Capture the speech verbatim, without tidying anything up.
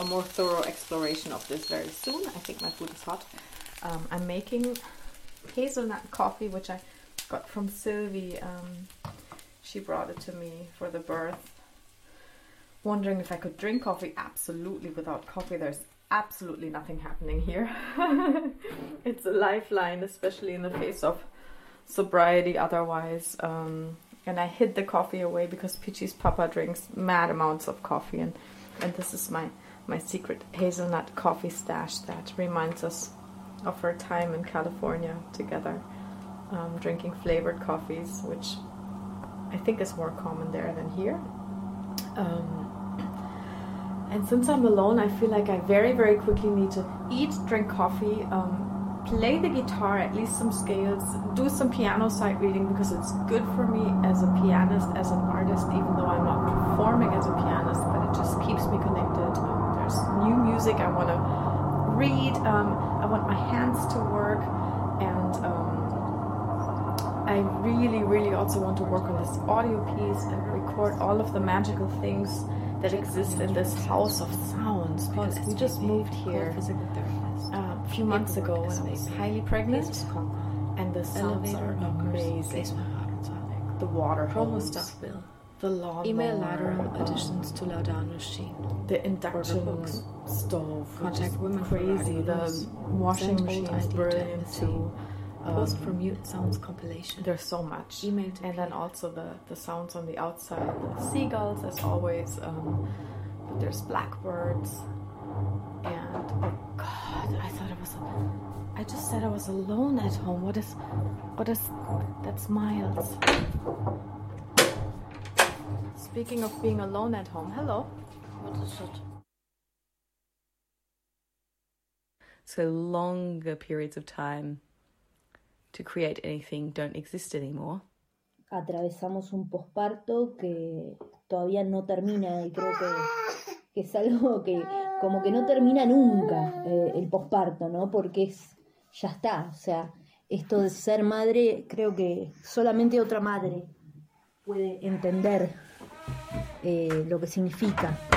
more thorough exploration of this very soon. I think my food is hot. Um, I'm making hazelnut coffee, which I got from Sylvie. Um, she brought it to me for the birth. Wondering if I could drink coffee. Absolutely, without coffee there's absolutely nothing happening here. It's a lifeline, especially in the face of sobriety otherwise. Um, and I hid the coffee away because Peachy's papa drinks mad amounts of coffee, and, and this is my, my secret hazelnut coffee stash that reminds us of our time in California together, um, drinking flavored coffees, which I think is more common there than here. Um, and since I'm alone, I feel like I very, very quickly need to eat, drink coffee, um, play the guitar, at least some scales, do some piano sight reading, because it's good for me as a pianist, as an artist, even though I'm not performing as a pianist, but it just keeps me connected. Um, there's new music I want to read, um, I want my hands to work, and um, I really, really also want to work on this audio piece and record all of the magical things that exist in this house of sounds, because we just moved here uh, a few months ago when I was highly pregnant, and the sounds are amazing. The water hose, the lawnmower, additions to Laudano machine, the induction stove, contact women crazy, the washing machine is brilliant too. Post from mute sounds compilation. There's so much. Email to and then also the, the sounds on the outside. The seagulls, as always. Um, but there's blackbirds. And, oh God, I thought I was... I just said I was alone at home. What is... What is... That's Miles. Speaking of being alone at home. Hello. What is it? So longer periods of time to create anything don't exist anymore. Atravesamos un posparto que todavía no termina, y creo que, que es algo que como que no termina nunca, eh, el posparto, ¿no? Porque es, ya está, o sea, esto de ser madre, creo que solamente otra madre puede entender eh, lo que significa.